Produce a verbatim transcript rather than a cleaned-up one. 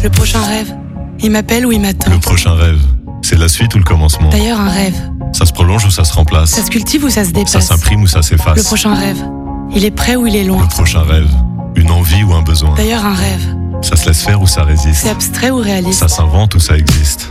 Le prochain rêve, il m'appelle ou il m'attend. Le prochain rêve, c'est la suite ou le commencement? D'ailleurs, un rêve, Ça se prolonge ou ça se remplace? ça se cultive ou ça se Ça dépasse. s'imprime ou ça s'efface? Le prochain rêve, il est près ou il est loin. Le prochain rêve, une envie ou un besoin? D'ailleurs, un rêve, Ça se laisse faire ou ça résiste? c'est abstrait ou réaliste. Ça s'invente ou ça existe?